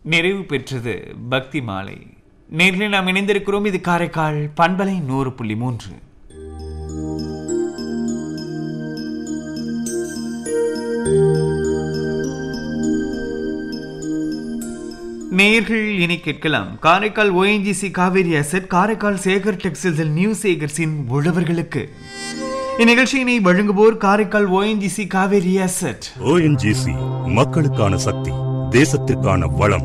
நிறைவு பெற்றது பக்தி மாலை. நேரில் நாம் இணைந்திருக்கிறோம். இது காரைக்கால் பண்பலை 100.3. நேயர்கள் இனி கேட்கலாம் Karaikal ONGC Kaveri asset, Karaikal Sekar textiles, new சேகர்ஸின் உழவர்களுக்கு. இந்நிகழ்ச்சியினை வழங்குவோர் Karaikal ONGC Kaveri asset. ONGC மக்களுக்கான சக்தி, தேசத்திற்கான வளம்.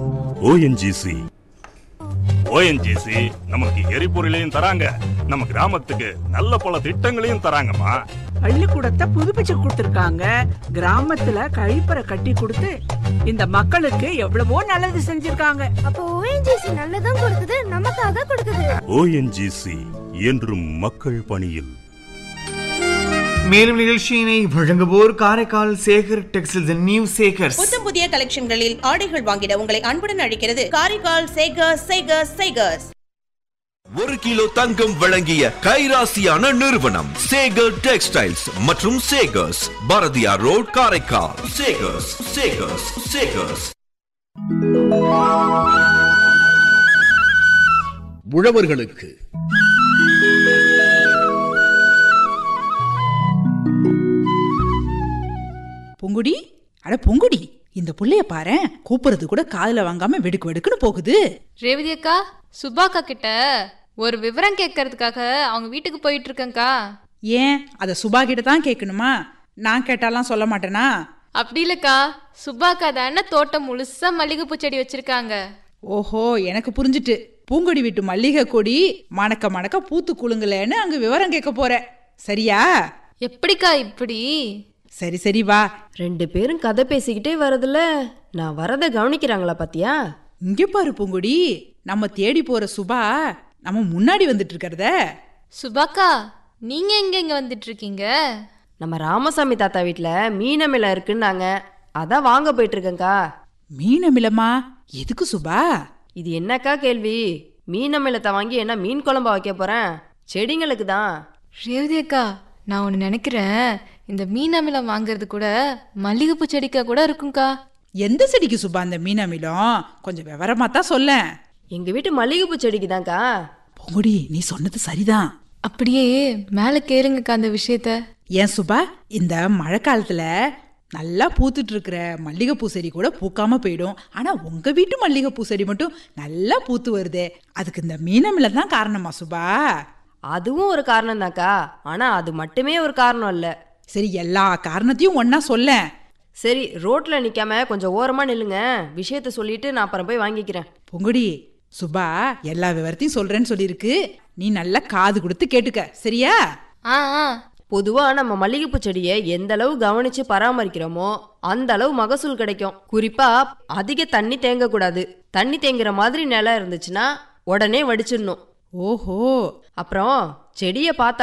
ONGC நமக்கு எரிபொருளையும் தராங்க, நம்ம கிராமத்துக்கு நல்ல பல திட்டங்களையும் தராங்கம்மா. பள்ளிக்கூடத்தை புதுப்பிச்சு கொடுத்திருக்காங்க, கிராமத்துல கழிப்பறை கட்டி கொடுத்து இந்த மக்களுக்கு எவ்வளவோ நல்லது செஞ்சிருக்காங்க. அப்போ ONGC நல்லதும் கொடுக்குது, நமக்காக கொடுக்குது. ONGC என்றும் மக்கள் பணியில். மேலும் நிகழ்ச்சியினை வழங்குவோர் காரைக்கால் சேகர் டெக்ஸ்டைல்ஸ், நியூ சேகர்ஸ். புத்தம் புதிய கலெக்ஷன்களில் ஆடைகள் வாங்கிட உங்களை அன்புடன் அழைக்கிறது காரைக்கால் சேகர்ஸ். 1 கிலோ தங்கம் வழங்கிய கைராசியான நிறுவனம் சேகர் டெக்ஸ்டைல்ஸ் மற்றும் சேகர்ஸ், பாரதியார் ரோட், காரைக்கால். சேகர்ஸ். உழவர்களுக்கு பொங்குடி, அட பொங்குடி, இந்த புள்ளைய பாரு, கூப்பிடுறது கூட காதுல வாங்காம வெடுக்கு வெடுக்குன்னு போகுது. ரேவதி அக்கா, சுபாக்கா கிட்ட ஒரு விவரம் கேட்கறதுக்காக அவங்க வீட்டுக்கு போயிட்டு இருக்கேன்க்கா. ஏன் அத சுபா கிட்ட தான் கேட்கணுமா? நான் கேட்டாலாம் சொல்ல மாட்டேனா? அப்படி இல்லக்கா, சுபாக்கா தானே தோட்டம் முழுசா மல்லிகைப்பூ செடி வச்சிருக்காங்க. ஓஹோ, எனக்கு புரிஞ்சுட்டு. பூங்கொடி வீட்டு மல்லிகை கொடி மணக்க மணக்க பூத்து குலுங்கலன்னு அங்க விவரம் கேட்க போற, சரியா? எப்படிக்கா இப்படி? சரி வா. 2 பேரும் கதை பேசிக்கிட்டே வரதுல நான் வரத கவனிக்கிறாங்களா பாத்தியா? இங்க பாரு பூங்குடி, நம்ம தேடி போற சுபா நம்ம முன்னாடி வந்துட்டு இருக்கிறத. சுபாக்கா, நீங்க எங்க வந்துட்டு இருக்கீங்க? நம்ம ராமசாமி தாத்தா வீட்டுல மீனமிலம் இருக்குன்னாங்க, அதான் வாங்க போயிட்டு இருக்கேன்க்கா. மீனமிலமா? எதுக்கு சுபா? இது என்னக்கா கேள்வி? மீனமிலத்தை வாங்கி என்ன மீன் குழம்பா வைக்க போறேன்? செடிங்களுக்கு தான். ரேவதி அக்கா, நான் ஒன்று நினைக்கிறேன், இந்த மீன் அமிலம் வாங்குறது கூட மல்லிகைப்பூ செடிக்கா கூட இருக்கும்க்கா. எந்த செடிக்கு சுபா அந்த மீன் அமிலம்? கொஞ்சம் விவரமா தான் சொல்ல. எங்க வீட்டு மல்லிகைப்பூ செடிக்கு தான்க்கா. பொங்குடி, நீ சொன்னது சரிதான். அப்படியே மேலே கேளுங்கக்கா அந்த விஷயத்த. ஏன் சுபா, இந்த மழை காலத்துல நல்லா பூத்துட்டு இருக்கிற மல்லிகைப்பூ செடி கூட பூக்காம போயிடும். ஆனா உங்க வீட்டு மல்லிகைப்பூ செடி மட்டும் நல்லா பூத்து வருதே, அதுக்கு இந்த மீன் அமிலம் தான் காரணமா சுபா? அதுவும் ஒரு காரணம் தான்க்கா, ஆனா அது மட்டுமே ஒரு காரணம் இல்ல. சரி, எல்லா காரணத்தையும் ஒன்னா சொல்ல. சரி, ரோட்ல நிக்காம கொஞ்சம் ஓரமா நில்லுங்க, விஷயத்த சொல்லிட்டு நான் அப்புறம் போய் வாங்கிக்கிறேன். பொங்குடி, சுபா எல்லா விவரத்தையும் சொல்றேன்னு சொல்லியிருக்கு, நீ நல்லா காது கொடுத்து கேட்டுக்க, சரியா? பொதுவா நம்ம மல்லிகைப்பூ செடியை எந்த அளவு கவனிச்சு பராமரிக்கிறோமோ அந்த அளவு மகசூல் கிடைக்கும். குறிப்பா அதிக தண்ணி தேங்க கூடாது. தண்ணி தேங்குற மாதிரி நிலம் இருந்துச்சுன்னா உடனே வடிச்சிடணும். ஓஹோ. அப்புறம் செடியை பார்த்தா